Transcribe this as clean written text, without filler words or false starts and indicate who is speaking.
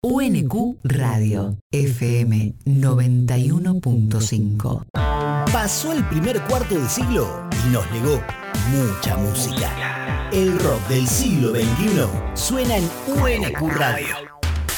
Speaker 1: UNQ Radio, FM 91.5.
Speaker 2: Pasó el primer cuarto de siglo y nos legó mucha música. El rock del siglo XXI suena en UNQ Radio.